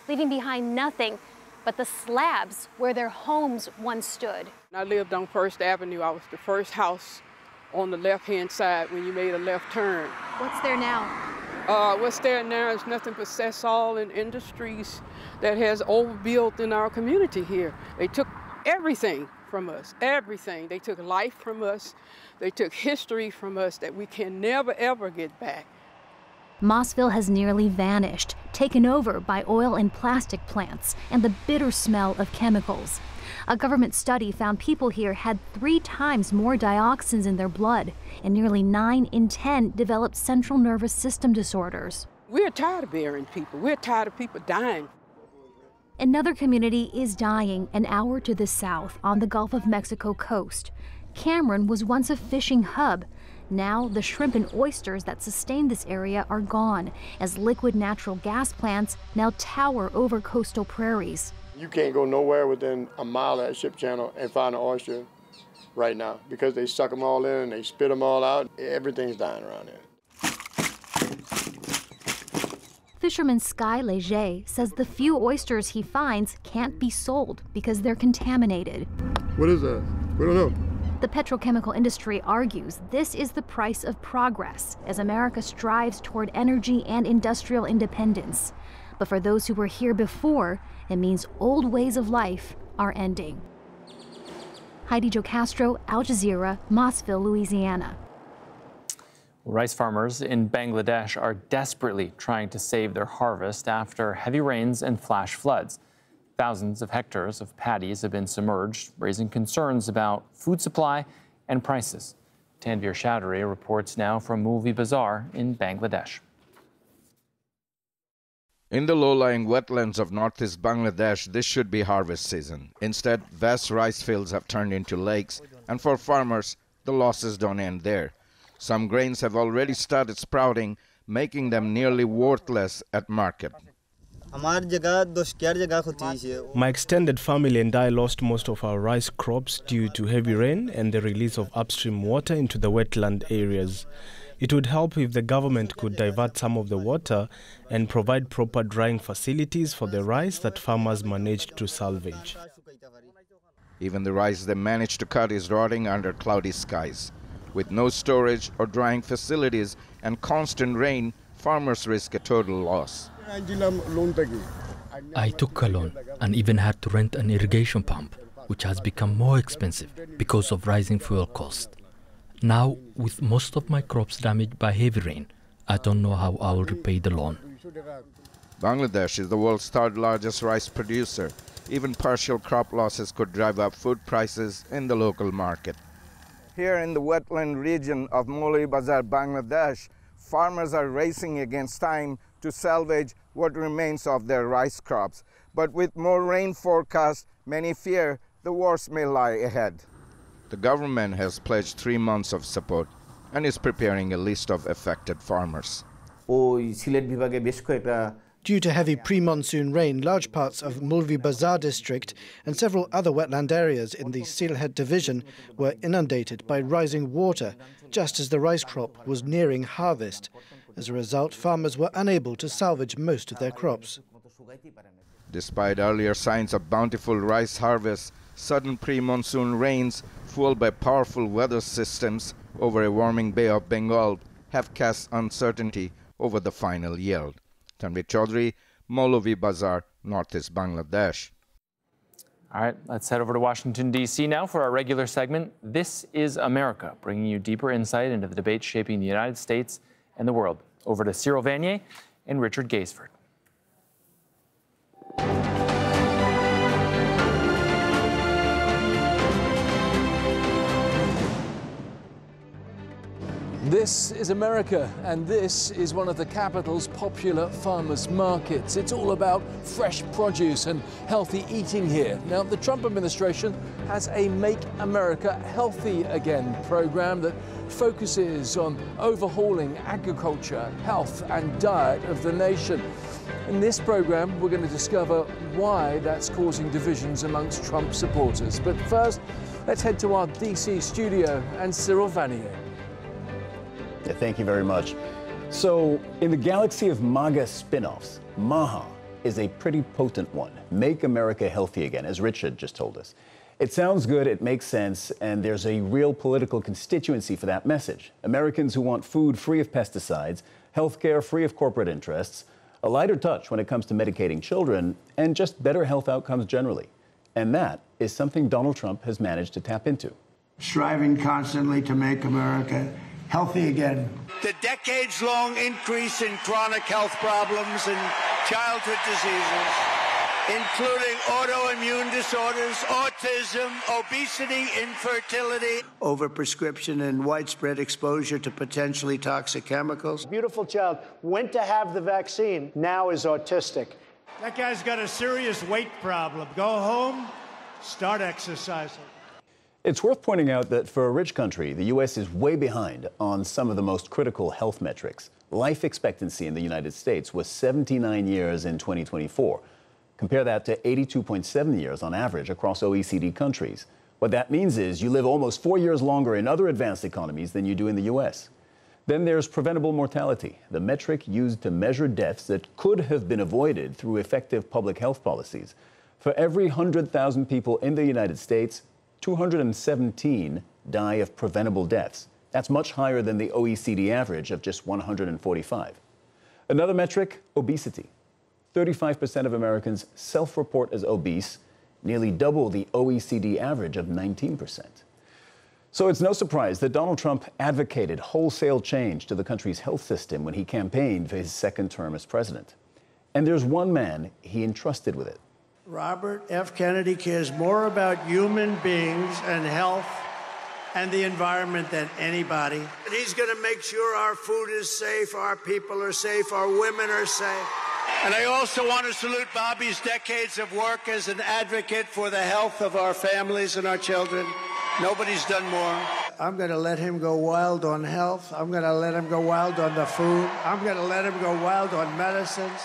leaving behind nothing but the slabs where their homes once stood. I lived on First Avenue. I was the first house on the left-hand side when you made a left turn. What's there now? What's there now is nothing but Sasol and Industries that has overbuilt in our community here. They took everything from us, everything. They took life from us. They took history from us that we can never, ever get back. Mossville has nearly vanished, taken over by oil and plastic plants and the bitter smell of chemicals. A government study found people here had 3 times more dioxins in their blood, and nearly 9 in 10 developed central nervous system disorders. We're tired of burying people. We're tired of people dying. Another community is dying an hour to the south on the Gulf of Mexico coast. Cameron was once a fishing hub. Now, the shrimp and oysters that sustain this area are gone, as liquid natural gas plants now tower over coastal prairies. You can't go nowhere within a mile of that ship channel and find an oyster right now because they suck them all in and they spit them all out. Everything's dying around there. Fisherman Sky Leger says the few oysters he finds can't be sold because they're contaminated. What is that? We don't know. The petrochemical industry argues this is the price of progress as America strives toward energy and industrial independence. But for those who were here before, it means old ways of life are ending. Heidi Jo Castro, Al Jazeera, Mossville, Louisiana. Rice farmers in Bangladesh are desperately trying to save their harvest after heavy rains and flash floods. Thousands of hectares of paddies have been submerged, raising concerns about food supply and prices. Tanvir Chowdhury reports now from Moulvi Bazar in Bangladesh. In the low-lying wetlands of northeast Bangladesh, this should be harvest season. Instead, vast rice fields have turned into lakes, and for farmers, the losses don't end there. Some grains have already started sprouting, making them nearly worthless at market. My extended family and I lost most of our rice crops due to heavy rain and the release of upstream water into the wetland areas. It would help if the government could divert some of the water and provide proper drying facilities for the rice that farmers managed to salvage. Even the rice they managed to cut is rotting under cloudy skies. With no storage or drying facilities and constant rain, farmers risk a total loss. I took a loan and even had to rent an irrigation pump, which has become more expensive because of rising fuel costs. Now, with most of my crops damaged by heavy rain, I don't know how I will repay the loan. Bangladesh is the world's third largest rice producer. Even partial crop losses could drive up food prices in the local market. Here in the wetland region of Moulvi Bazar, Bangladesh, farmers are racing against time to salvage what remains of their rice crops. But with more rain forecast, many fear the worst may lie ahead. The government has pledged 3 months of support and is preparing a list of affected farmers. Due to heavy pre-monsoon rain, large parts of Moulvi Bazar district and several other wetland areas in the Sylhet division were inundated by rising water, just as the rice crop was nearing harvest. As a result, farmers were unable to salvage most of their crops. Despite earlier signs of bountiful rice harvests, sudden pre-monsoon rains, fueled by powerful weather systems over a warming Bay of Bengal, have cast uncertainty over the final yield. Tanvir Chowdhury, Moulvi Bazar, Northeast Bangladesh. All right, let's head over to Washington, D.C. now for our regular segment, This is America, bringing you deeper insight into the debates shaping the United States and the world. Over to Cyril Vanier and Richard Gaisford. This is America, and this is one of the capital's popular farmers' markets. It's all about fresh produce and healthy eating here. Now, the Trump administration has a Make America Healthy Again program that focuses on overhauling agriculture, health, and diet of the nation. In this program, we're going to discover why that's causing divisions amongst Trump supporters. But first, let's head to our DC studio and Cyril Vanier. Yeah, thank you very much. So, in the galaxy of MAGA spin-offs, MAHA is a pretty potent one. Make America healthy again, as Richard just told us. It sounds good, it makes sense, and there's a real political constituency for that message. Americans who want food free of pesticides, health care free of corporate interests, a lighter touch when it comes to medicating children, and just better health outcomes generally. And that is something Donald Trump has managed to tap into. Striving constantly to make America healthy again. The decades-long increase in chronic health problems and childhood diseases, including autoimmune disorders, autism, obesity, infertility, overprescription and widespread exposure to potentially toxic chemicals. Beautiful child went to have the vaccine, now is autistic. That guy's got a serious weight problem. Go home, start exercising. It's worth pointing out that for a rich country, the U.S. is way behind on some of the most critical health metrics. Life expectancy in the United States was 79 years in 2024. Compare that to 82.7 years on average across OECD countries. What that means is you live almost 4 years longer in other advanced economies than you do in the U.S. Then there's preventable mortality, the metric used to measure deaths that could have been avoided through effective public health policies. For every 100,000 people in the United States, 217 die of preventable deaths. That's much higher than the OECD average of just 145. Another metric, obesity. 35% of Americans self-report as obese, nearly double the OECD average of 19%. So it's no surprise that Donald Trump advocated wholesale change to the country's health system when he campaigned for his second term as president. And there's one man he entrusted with it. Robert F. Kennedy cares more about human beings and health and the environment than anybody. And he's going to make sure our food is safe, our people are safe, our women are safe. And I also want to salute Bobby's decades of work as an advocate for the health of our families and our children. Nobody's done more. I'm going to let him go wild on health. I'm going to let him go wild on the food. I'm going to let him go wild on medicines.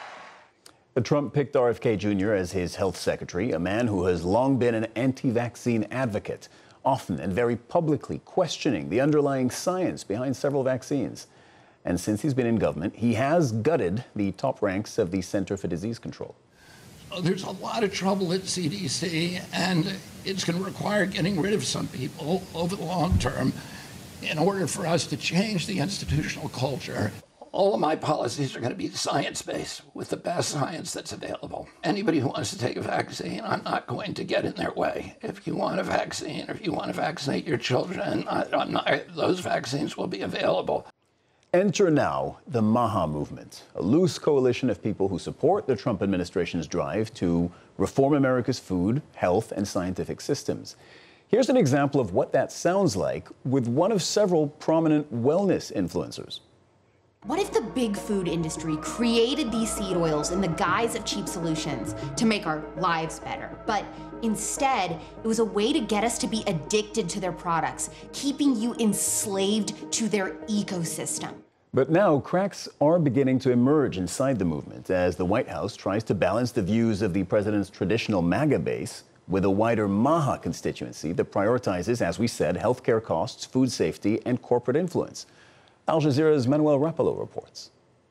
Trump picked RFK Jr. as his health secretary, a man who has long been an anti-vaccine advocate, often and very publicly questioning the underlying science behind several vaccines. And since he's been in government, he has gutted the top ranks of the Center for Disease Control. There's a lot of trouble at CDC, and it's going to require getting rid of some people over the long term in order for us to change the institutional culture. All of my policies are going to be science-based, with the best science that's available. Anybody who wants to take a vaccine, I'm not going to get in their way. If you want a vaccine, or if you want to vaccinate your children, those vaccines will be available. Enter now the MAHA movement, a loose coalition of people who support the Trump administration's drive to reform America's food, health, and scientific systems. Here's an example of what that sounds like with one of several prominent wellness influencers. What if the big food industry created these seed oils in the guise of cheap solutions to make our lives better? But instead, it was a way to get us to be addicted to their products, keeping you enslaved to their ecosystem. But now cracks are beginning to emerge inside the movement as the White House tries to balance the views of the president's traditional MAGA base with a wider MAHA constituency that prioritizes, as we said, healthcare costs, food safety, and corporate influence. Al Jazeera's Manuel Rapallo reports.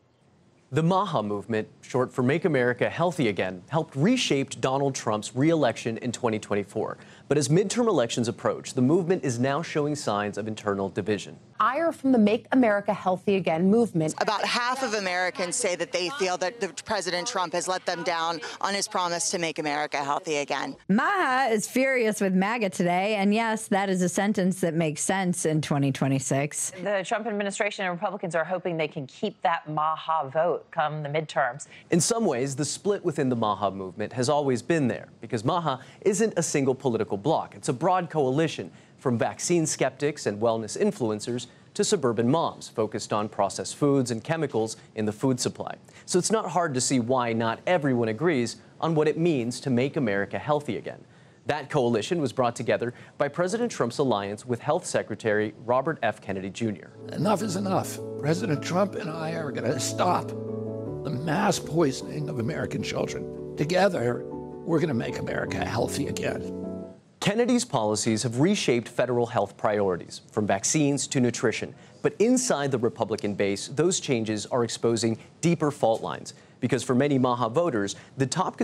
The MAHA movement, short for Make America Healthy Again, helped reshape Donald Trump's re-election in 2024. But as midterm elections approach, the movement is now showing signs of internal division. Ire from the Make America Healthy Again movement. About half of Americans say that they feel that President Trump has let them down on his promise to make America healthy again. MAHA is furious with MAGA today, and yes, that is a sentence that makes sense in 2026. The Trump administration and Republicans are hoping they can keep that MAHA vote come the midterms. In some ways, the split within the MAHA movement has always been there, because MAHA isn't a single political bloc. It's a broad coalition from vaccine skeptics and wellness influencers to suburban moms focused on processed foods and chemicals in the food supply. So it's not hard to see why not everyone agrees on what it means to make America healthy again. That coalition was brought together by President Trump's alliance with Health Secretary Robert F. Kennedy Jr. Enough is enough. President Trump and I are going to stop the mass poisoning of American children. Together, we're going to make America healthy again. Kennedy's policies have reshaped federal health priorities, from vaccines to nutrition. But inside the Republican base, those changes are exposing deeper fault lines, because for many Maha voters, the top